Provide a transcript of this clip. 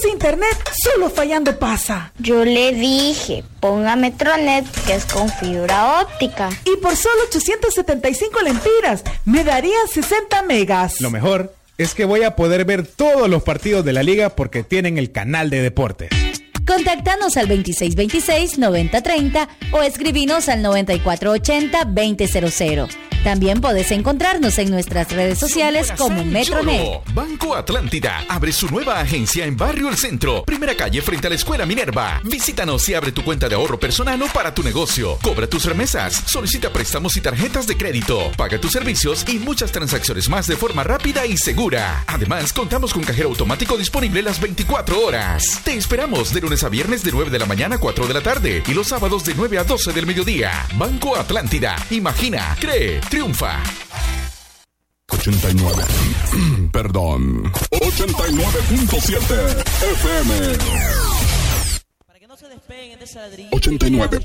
Ese internet solo fallando pasa. Yo le dije, ponga Metronet, que es con fibra óptica. Y por solo 875 lempiras, me darían 60 megas. Lo mejor es que voy a poder ver todos los partidos de la liga porque tienen el canal de deportes. Contáctanos al 2626-9030 o escribinos al 9480-2000. También podés encontrarnos en nuestras redes sociales como Metronet. Banco Atlántida abre su nueva agencia en Barrio El Centro, primera calle frente a la Escuela Minerva. Visítanos y abre tu cuenta de ahorro personal o para tu negocio. Cobra tus remesas, solicita préstamos y tarjetas de crédito, paga tus servicios y muchas transacciones más de forma rápida y segura. Además, contamos con cajero automático disponible las 24 horas. Te esperamos de lunes a viernes de 9 de la mañana a 4 de la tarde y los sábados de 9 a 12 del mediodía. Banco Atlántida. Imagina, cree, triunfa. 89. Perdón. 89.7 FM. Para que no se despeguen de esa ladrilla. 89.